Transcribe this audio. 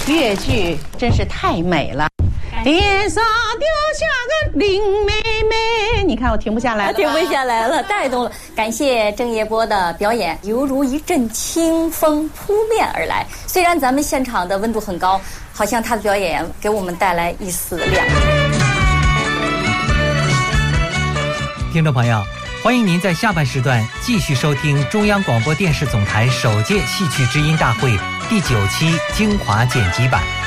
越剧真是太美了。天上掉下个林妹妹，你看我停不下来了， 停不下来了，带动了。感谢郑业波的表演，犹如一阵清风扑面而来。虽然咱们现场的温度很高，好像他的表演给我们带来一丝凉意。 听众朋友，欢迎您在下半时段继续收听中央广播电视总台首届戏曲知音大会第9期精华剪辑版。